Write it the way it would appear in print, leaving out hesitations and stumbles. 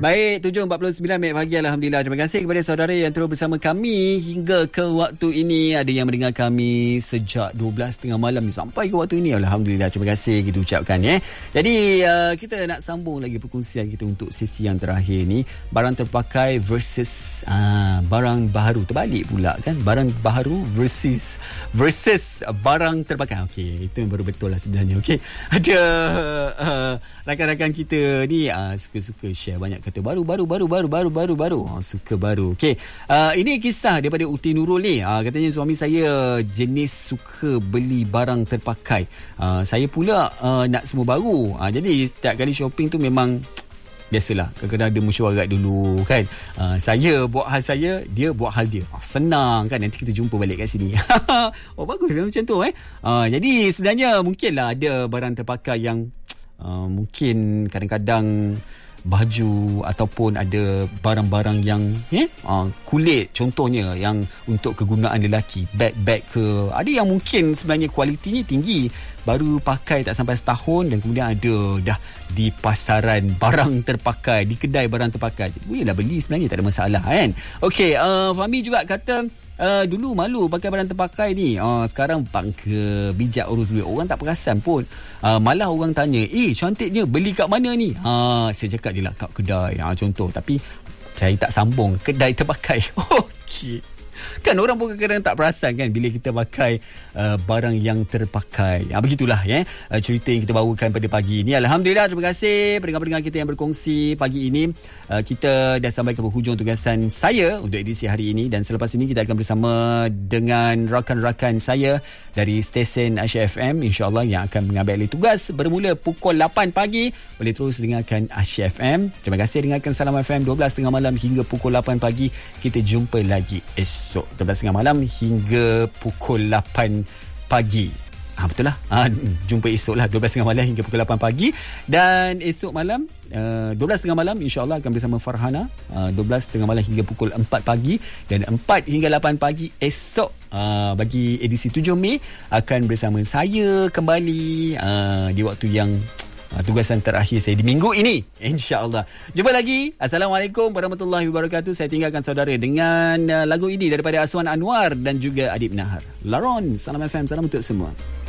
Baik, 7.49 pagi. Alhamdulillah. Terima kasih kepada saudara yang terus bersama kami hingga ke waktu ini. Ada yang mendengar kami sejak 12.30 malam sampai ke waktu ini. Alhamdulillah. Terima kasih kita ucapkan ya. Jadi kita nak sambung lagi perkongsian kita untuk sesi yang terakhir ni. Barang terpakai versus barang baharu. Terbalik pula kan. Barang baharu versus barang terpakai. Okey, itu yang baru betul lah sebenarnya. Okey. Ada rakan-rakan kita ni suka-suka share banyak kata baru. Suka baru. Okey. Ini kisah daripada Uti Nurul ni. Katanya suami saya jenis suka beli barang terpakai. Saya pula nak semua baru. Jadi setiap kali shopping tu memang biasalah, kadang-kadang ada mesyuarat dulu kan. Saya buat hal saya, dia buat hal dia. Senang kan, nanti kita jumpa balik kat sini. Bagus macam tu Jadi sebenarnya mungkinlah ada barang terpakai yang mungkin kadang-kadang baju ataupun ada barang-barang yang kulit contohnya yang untuk kegunaan lelaki, beg ke, ada yang mungkin sebenarnya kualitinya tinggi, baru pakai tak sampai setahun dan kemudian ada dah di pasaran barang terpakai, di kedai barang terpakai. Bolehlah beli sebenarnya, tak ada masalah kan. Okey, Fahmi juga kata dulu malu pakai barang terpakai ni. Sekarang bangga bijak urus duit. Orang tak perasan pun. Malah orang tanya, cantiknya beli kat mana ni? Saya cakap je lah kat kedai. Contoh. Tapi saya tak sambung kedai terpakai. Okey. Kan orang pun kadang-kadang tak perasan kan bila kita pakai barang yang terpakai. Begitulah cerita yang kita bawakan pada pagi ini. Alhamdulillah, terima kasih pendengar-pendengar kita yang berkongsi pagi ini. Kita dah sampai ke penghujung tugasan saya untuk edisi hari ini, dan selepas ini kita akan bersama dengan rakan-rakan saya dari stesen Asia FM, insya-Allah, yang akan mengambil alih tugas bermula pukul 8 pagi. Boleh terus dengarkan Asia FM. Terima kasih dengarkan Salam FM 12.30 malam hingga pukul 8 pagi. Kita jumpa lagi esok 12.30 malam hingga pukul 8 pagi. Betul lah. Jumpa esok lah 12.30 malam hingga pukul 8 pagi. Dan esok malam 12.30 malam insyaAllah akan bersama Farhana 12.30 malam hingga pukul 4 pagi. Dan 4 hingga 8 pagi esok bagi edisi 7 Mei akan bersama saya kembali di waktu yang tugasan terakhir saya di minggu ini, insya-Allah. Jumpa lagi. Assalamualaikum warahmatullahi wabarakatuh. Saya tinggalkan saudara dengan lagu ini daripada Aswan Anwar dan juga Adib Nahar. Laron, Salam FM, salam untuk semua.